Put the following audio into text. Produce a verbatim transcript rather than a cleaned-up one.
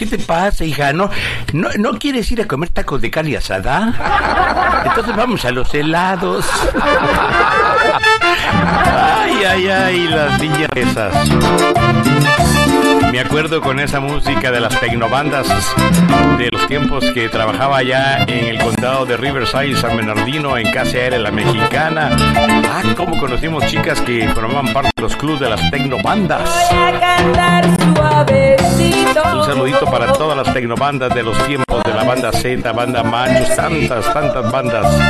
¿Qué te pasa, hija? ¿No, no, ¿no quieres ir a comer tacos de carne asada? Entonces vamos a los helados. Ay, ay, ay, las niñas esas. Me acuerdo con esa música de las tecnobandas de los tiempos que trabajaba allá en el condado de Riverside, San Bernardino, en Casa Aérea La Mexicana. Ah, cómo conocimos chicas que formaban parte de los clubes de las tecnobandas. Un saludito para todas las tecnobandas de los tiempos de la banda Z, banda Machos, tantas, tantas bandas